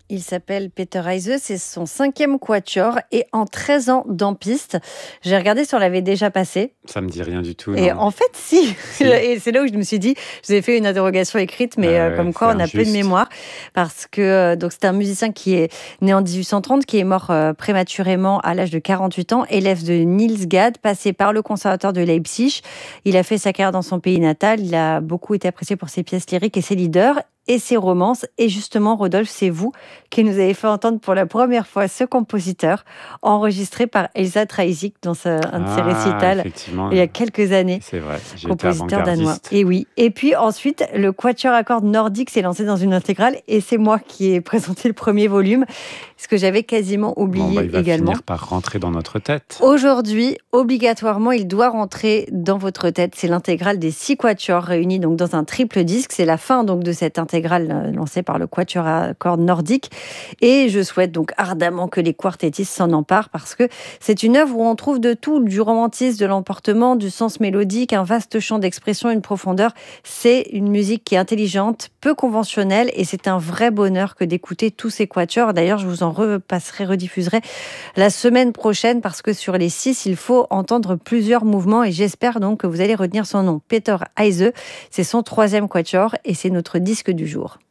Il s'appelle Peter Heise, c'est son 5e quatuor et en 13 ans d'en-piste. J'ai regardé si on l'avait déjà passé. Ça me dit rien du tout, Et non. en fait, si. Si. Et c'est là où je me suis dit, je vous ai fait une interrogation écrite, mais Ouais, comme quoi c'est on a peu de injuste. mémoire. Parce que donc c'est un musicien qui est né en 1830, qui est mort prématurément à l'âge de 48 ans, élève de Niels Gade, passé par le conservatoire de Leipzig. Il a fait sa carrière dans son pays natal. Il a beaucoup été apprécié pour ses pièces lyriques et ses leaders et ses romances. Et justement, Rodolphe, c'est vous qui nous avez fait entendre pour la première fois ce compositeur, enregistré par Elsa Treisig dans un de ses récitals Effectivement, il y a quelques années. c'est vrai. J'étais Compositeur danois. avant-gardiste. Et oui. Et puis ensuite, le quatuor à cordes nordique s'est lancé dans une intégrale et c'est moi qui ai présenté le premier volume, ce que j'avais quasiment oublié Il va également. finir par rentrer dans notre tête. Aujourd'hui, obligatoirement, il doit rentrer dans votre tête. C'est l'intégrale des 6 quatuors réunis donc dans un triple disque. C'est la fin donc de cette intégrale lancée par le quatuor à cordes nordique. Et je souhaite donc ardemment que les quartettistes s'en emparent parce que c'est une œuvre où on trouve de tout, du romantisme, de l'emportement, du sens mélodique, un vaste champ d'expression, une profondeur. C'est une musique qui est intelligente, peu conventionnelle et c'est un vrai bonheur que d'écouter tous ces quatuors. D'ailleurs, je vous en rediffuserai la semaine prochaine parce que sur les 6, il faut entendre plusieurs mouvements et j'espère donc que vous allez retenir son nom. Peter Heise, c'est son 3e quatuor et c'est notre disque du jour.